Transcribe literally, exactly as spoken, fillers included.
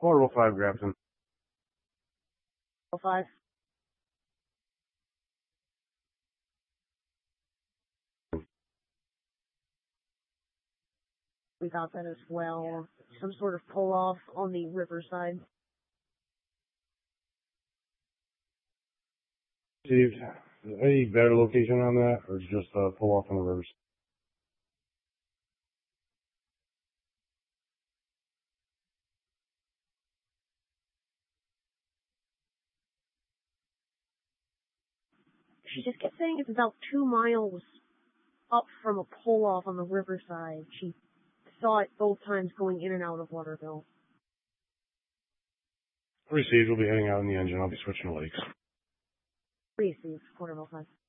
Portable five Grafton. five. We got that as well. Some sort of pull-off on the riverside. Received. Any better location on that, or just uh, pull off on the rivers? She just kept saying it's about two miles up from a pull-off on the riverside. She saw it both times going in and out of Waterville. Received. We'll be heading out in the engine. I'll be switching to lakes. Received. Waterville five.